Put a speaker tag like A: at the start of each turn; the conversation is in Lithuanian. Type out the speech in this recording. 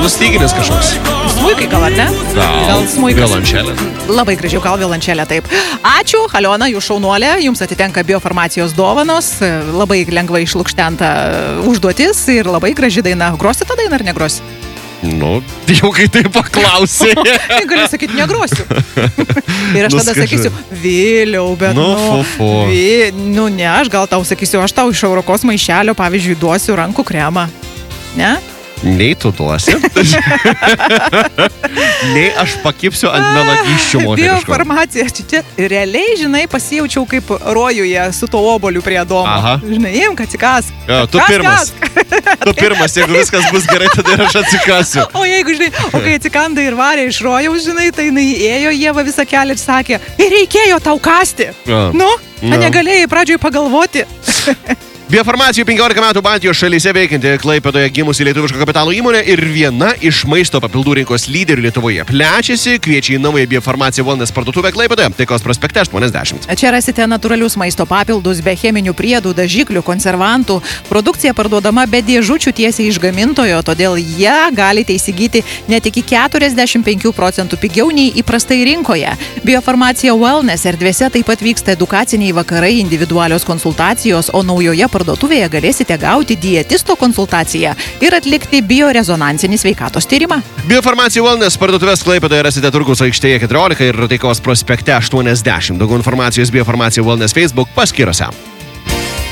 A: specialus styginis kažkoks.
B: Smuikai gal, ar ne?
A: Gal
B: smuikas.
A: Violončelė.
B: Labai gražiai, gal violončelė, taip. Ačiū, Aliona, jūs šaunuolė, jums atitenka biofarmacijos dovanos, labai lengvai išlukštenta užduotis ir labai graži daina. Grosi tą dainą ar negrosi?
A: Nu, jau kai tai paklausė.
B: Galiu sakyti, negrosiu. Ir aš tada sakysiu, vėliau, bet nu ne, aš gal tau sakysiu, aš tau iš Eurokos maišelio, pavyzdžiui, duosiu rankų kremą. Ne?
A: Nei tu duosi. Nei aš pakipsiu ant melagysčių moteriško.
B: Biofarmacija. Čia realiai, žinai, pasijaučiau kaip rojuje su to oboliu prie domo.
A: Aha.
B: Žinai, imk, atsikask.
A: Tu pirmas. Tu pirmas, jeigu viskas bus gerai, tada ir aš atsikasiu.
B: O jeigu, žinai, kai atsikanda ir varė iš rojaus, žinai, tai jinai ėjo Ieva visą kelią ir sakė, ir reikėjo tau kasti. Nu, negalėjai pradžioj pagalvoti.
A: Biofarmacijų 15 metų Baltijos šalyse veikianti Klaipėdoje gimusi lietuviško kapitalo įmonė ir viena iš maisto papildų rinkos lyderių Lietuvoje. Plečiasi, kviečia į naują Biofarmaciją Wellness parduotuvę Klaipėdoje, Taikos prospekte 80.
B: Čia rasite natūralius maisto papildus be cheminių priedų, dažiklių, konservantų. Produkcija parduodama be dėžučių tiesiai iš gamintojo, todėl ją galite įsigyti net iki 45% pigiau nei įprastai rinkoje. Biofarmacija Wellness erdvėse taip pat vyksta edukaciniai vakarai, individualios konsultacijos, o naujoje parduotuvėje galėsite gauti dietisto konsultaciją ir atlikti biorezonansinį sveikatos tyrimą.
A: Biofarmacija Wellness parduotuvės Klaipėdoje rasite Turgaus aikštėje 14 ir Taikos prospekte 80. Daugiau informacijos Biofarmacijos Wellness Facebook paskyrose.